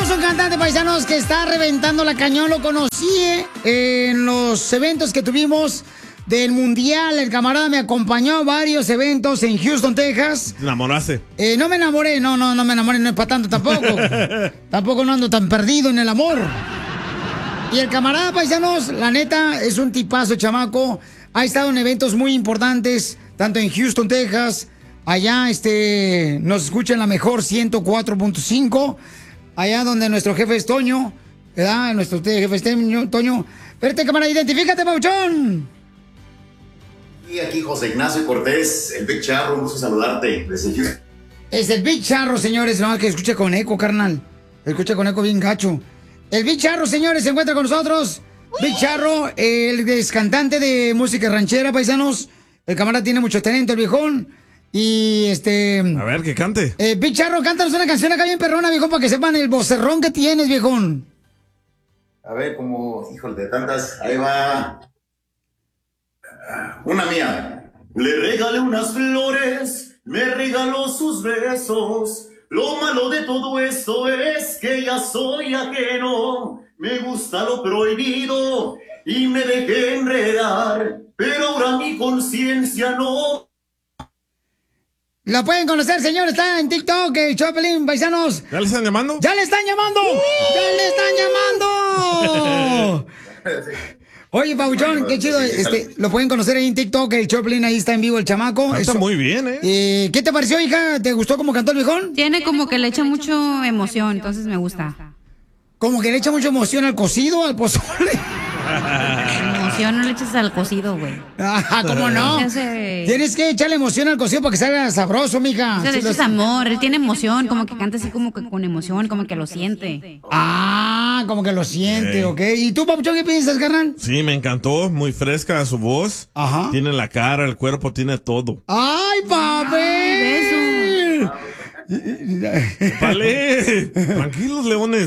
Tenemos un cantante, paisanos, que está reventando la cañón. Lo conocí en los eventos que tuvimos del Mundial. El camarada me acompañó a varios eventos en Houston, Texas. ¿Te enamoraste? No me enamoré, no me enamoré, no es para tanto tampoco. Tampoco no ando tan perdido en el amor. Y el camarada, paisanos, la neta, es un tipazo, chamaco. Ha estado en eventos muy importantes, tanto en Houston, Texas. Allá, nos escucha en la mejor 104.5. Allá donde nuestro jefe es Toño, ¿verdad? Nuestro jefe es Toño. Espérate, camarada, identifícate, Pauchón. Y aquí José Ignacio Cortés, el Big Charro, un gusto saludarte desde Houston. Es el Big Charro, señores, no, que escucha con eco, carnal. Escucha con eco bien gacho. El Big Charro, señores, se encuentra con nosotros. Big Charro, el ex cantante de música ranchera, paisanos. El camarada tiene mucho talento, el viejón. Y A ver, que cante. Big Charro, cántanos una canción acá bien perrona, viejón, para que sepan el vocerrón que tienes, viejón. A ver, como, híjole, de tantas, ahí va. Una mía. Le regalé unas flores, me regaló sus besos. Lo malo de todo esto es que ya soy ajeno. Me gusta lo prohibido y me dejé enredar. Pero ahora mi conciencia no. La pueden conocer, señor, está en TikTok, el Choplin, paisanos. ¿Ya le están llamando? ¡Ya le están llamando! ¡Ya le están llamando! Oye, Pauchón, qué chido. Lo pueden conocer ahí en TikTok, el Choplin, ahí está en vivo el chamaco. Está muy bien, ¿Qué te pareció, hija? ¿Te gustó cómo cantó el viejón? Tiene como que le echa mucho emoción, entonces me gusta. Como que le echa mucha emoción al cocido, al pozole. Emoción no le echas al cocido, güey. ¿Cómo no? Tienes que echarle emoción al cocido para que salga sabroso, mija. O sea, le echas amor, él tiene emoción, como que canta así como que con emoción, como que lo siente. Como que lo siente, ok. ¿Y tú, Papuchón, qué piensas, carnal? Sí, me encantó, muy fresca su voz. Ajá. Tiene la cara, el cuerpo, tiene todo. ¡Ay, papi! Vale, tranquilos, leones.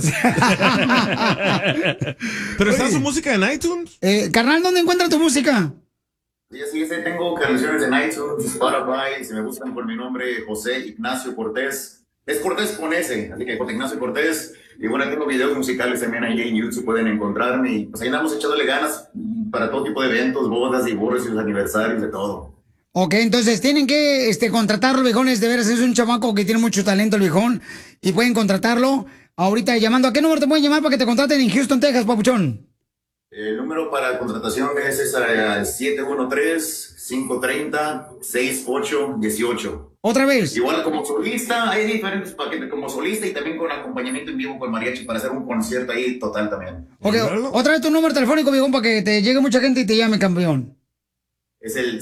Pero está su música en iTunes. Carnal, ¿dónde encuentras tu música? Sí, tengo canciones en iTunes, Spotify. Si me buscan por mi nombre, José Ignacio Cortés. Es Cortés con S, así que José Ignacio Cortés. Y bueno, tengo videos musicales también ahí en YouTube, pueden encontrarme. Y pues ahí andamos echándole ganas para todo tipo de eventos, bodas, divorcios, aniversarios, de todo. Ok, entonces tienen que contratarlo, viejones, de veras, es un chamaco que tiene mucho talento el viejón, y pueden contratarlo ahorita llamando. ¿A qué número te pueden llamar para que te contraten en Houston, Texas, Papuchón? El número para contratación es 713-530-6818. ¿Otra vez? Igual como solista, hay diferentes paquetes como solista y también con acompañamiento en vivo con mariachi para hacer un concierto ahí total también. Ok, otra vez tu número telefónico, viejón, para que te llegue mucha gente y te llame, campeón. Es el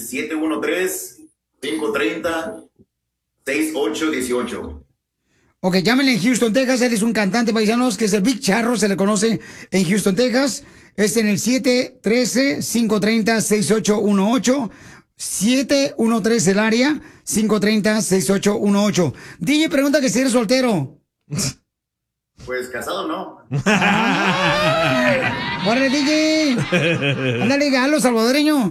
713-530-6818. Ok, llámenle en Houston, Texas. Él es un cantante, paisanos, que es el Big Charro, se le conoce en Houston, Texas. Es en el 713-530-6818. 713 el área, 530-6818. DJ pregunta que si eres soltero. Pues casado no. ¡Órale, DJ! ¡Ándale, galo, salvadoreño!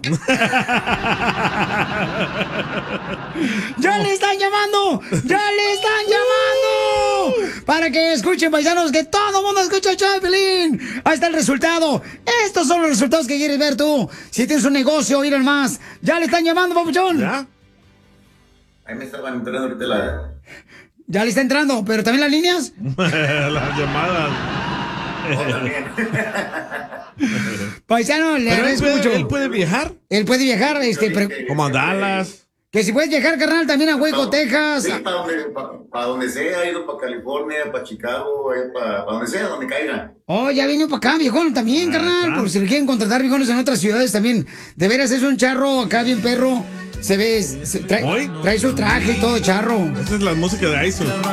¡Ya le están llamando! ¡Ya le están llamando! Para que escuchen, paisanos, que todo el mundo escucha Choplin. Ahí está el resultado. Estos son los resultados que quieres ver tú. Si tienes un negocio, ir al más. ¡Ya le están llamando, papuchón! ¿Ya? Ahí me estaban entrando ahorita la... Ya le está entrando, pero también las líneas. Las llamadas. Paisano, le agradezco mucho. ¿Él puede viajar? Él puede viajar, como a Dallas. Que si puedes viajar, carnal, también a Hueco, Texas. Sí, para donde sea, he ido para California, para Chicago, para donde sea, donde caiga. Oh, ya vino para acá, viejón, también, carnal. Por si le quieren contratar viejones en otras ciudades también. De veras, es un charro acá bien perro. Se ve, trae su traje y todo, charro. Esa es la música de ISO.